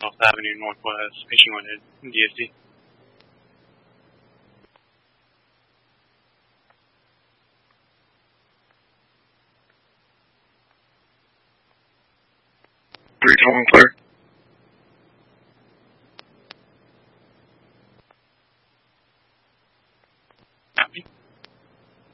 North Avenue, Northwest, Patient 1 DSD. Three, Tom and Claire.